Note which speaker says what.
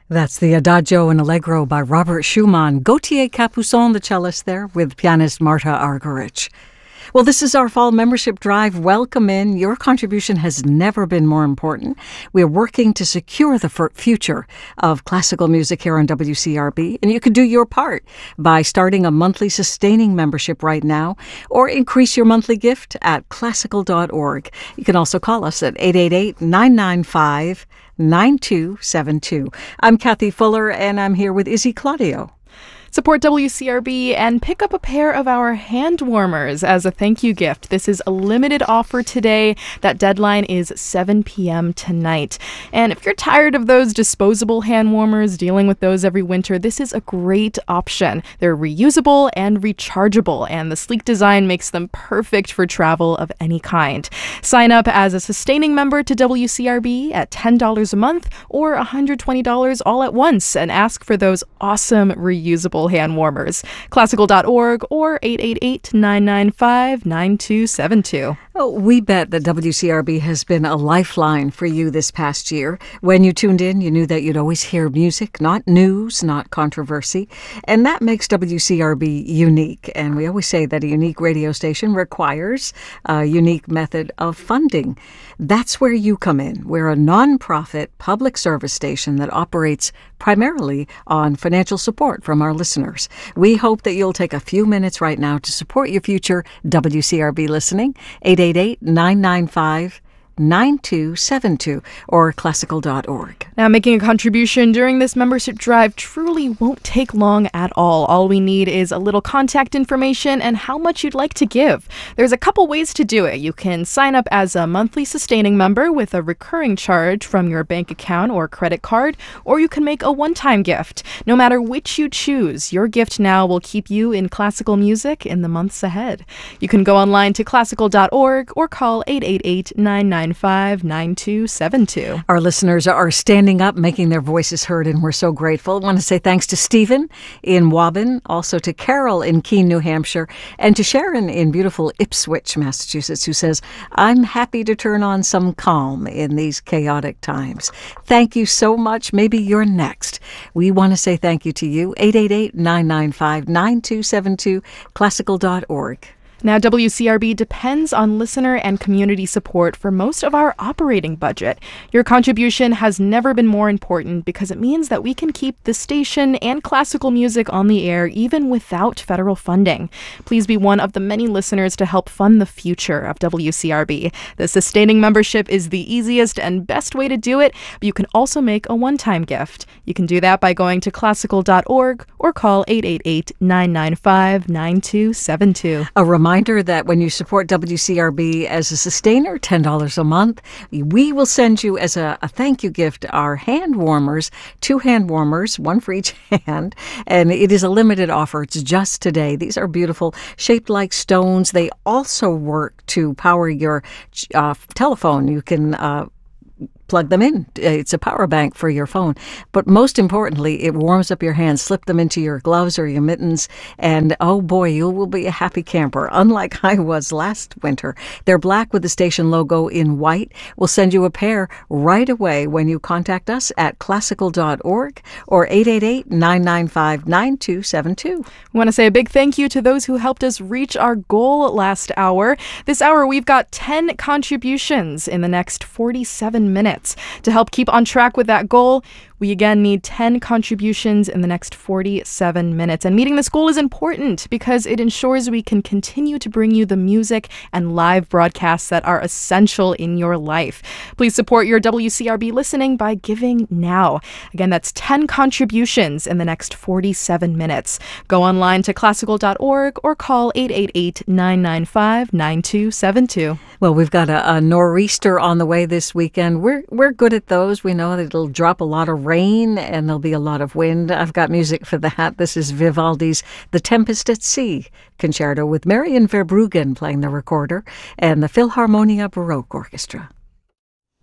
Speaker 1: That's the Adagio and Allegro by Robert Schumann. Gauthier Capuçon, the cellist there, with pianist Marta Argerich. Well, this is our fall membership drive. Welcome in. Your contribution has never been more important. We're working to secure the future of classical music here on WCRB, and you can do your part by starting a monthly sustaining membership right now, or increase your monthly gift at classical.org. You can also call us at 888-995-9272. I'm Kathy Fuller, and I'm here with Izzy Claudio.
Speaker 2: Support WCRB and pick up a pair of our hand warmers as a thank you gift. This is a limited offer today. That deadline is 7 p.m. tonight. And if you're tired of those disposable hand warmers, dealing with those every winter, this is a great option. They're reusable and rechargeable, and the sleek design makes them perfect for travel of any kind. Sign up as a sustaining member to WCRB at $10 a month or $120 all at once and ask for those awesome reusable hand warmers. Classical.org or 888-995-9272.
Speaker 1: Oh, we bet that WCRB has been a lifeline for you this past year. When you tuned in, you knew that you'd always hear music, not news, not controversy. And that makes WCRB unique. And we always say that a unique radio station requires a unique method of funding. That's where you come in. We're a nonprofit public service station that operates primarily on financial support from our listeners. We hope that you'll take a few minutes right now to support your future WCRB listening. 888-995-9272 or classical.org.
Speaker 2: Now, making a contribution during this membership drive truly won't take long at all. All we need is a little contact information and how much you'd like to give. There's a couple ways to do it. You can sign up as a monthly sustaining member with a recurring charge from your bank account or credit card, or you can make a one-time gift. No matter which you choose, your gift now will keep you in classical music in the months ahead. You can go online to classical.org or call 888-995-9272.
Speaker 1: Our listeners are standing up, making their voices heard, and we're so grateful. I want to say thanks to Stephen in Waban, also to Carol in Keene, New Hampshire, and to Sharon in beautiful Ipswich, Massachusetts, who says, I'm happy to turn on some calm in these chaotic times. Thank you so much. Maybe you're next. We want to say thank you to you. 888-995-9272, classical.org.
Speaker 2: Now, WCRB depends on listener and community support for most of our operating budget. Your contribution has never been more important because it means that we can keep the station and classical music on the air even without federal funding. Please be one of the many listeners to help fund the future of WCRB. The sustaining membership is the easiest and best way to do it, but you can also make a one-time gift. You can do that by going to classical.org or call 888-995-9272.
Speaker 1: A reminder that when you support WCRB as a sustainer, $10 a month, we will send you as a thank you gift our hand warmers, 2 hand warmers, one for each hand, and it is a limited offer. It's just today. These are beautiful, shaped like stones. They also work to power your telephone. You can plug them in. It's a power bank for your phone. But most importantly, it warms up your hands. Slip them into your gloves or your mittens, and oh boy, you will be a happy camper, unlike I was last winter. They're black with the station logo in white. We'll send you a pair right away when you contact us at classical.org or 888-995-9272.
Speaker 2: We want to say a big thank you to those who helped us reach our goal last hour. This hour, we've got 10 contributions in the next 47 minutes. To help keep on track with that goal, we again need 10 contributions in the next 47 minutes. And meeting this goal is important because it ensures we can continue to bring you the music and live broadcasts that are essential in your life. Please support your WCRB listening by giving now. Again, that's 10 contributions in the next 47 minutes. Go online to classical.org or call 888-995-9272.
Speaker 1: Well, we've got a nor'easter on the way this weekend. We're good at those. We know that it'll drop a lot of rain and there'll be a lot of wind. I've got music for that. This is Vivaldi's The Tempest at Sea concerto with Marian Verbruggen playing the recorder and the Philharmonia Baroque Orchestra.